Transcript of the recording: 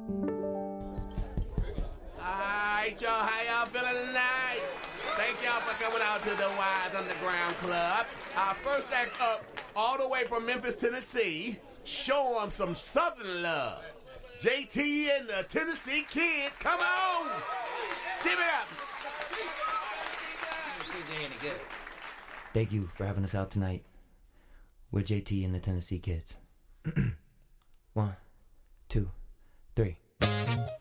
Alright, y'all, how y'all feeling tonight? Thank y'all for coming out to the Wise Underground Club. Our first act up, all the way from Memphis, Tennessee. Show them some Southern love. JT and the Tennessee Kids, come on! Give it up! Thank you for having us out tonight. We're JT and the Tennessee Kids. 1, 2, 3.